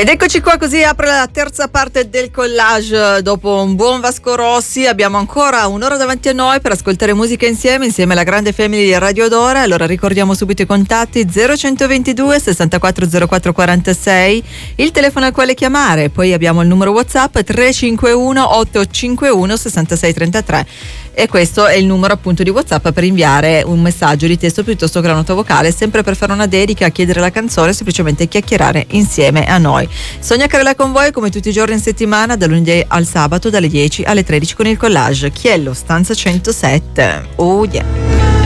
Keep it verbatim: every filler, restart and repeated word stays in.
Ed eccoci qua, così apre la terza parte del collage. Dopo un buon Vasco Rossi abbiamo ancora un'ora davanti a noi per ascoltare musica insieme, insieme alla grande family di Radio Dora. Allora ricordiamo subito i contatti: zero centoventidue sessantaquattro zero quattro quarantasei, il telefono al quale chiamare, poi abbiamo il numero WhatsApp tre cinque uno otto cinque uno sei sei tre tre, e questo è il numero appunto di WhatsApp per inviare un messaggio di testo piuttosto che una nota vocale, sempre per fare una dedica, chiedere la canzone, semplicemente chiacchierare insieme a noi. Sonia Carella con voi come tutti i giorni in settimana, dal lunedì al sabato dalle dieci alle tredici con il collage. Chiello, stanza centosette. Oh yeah.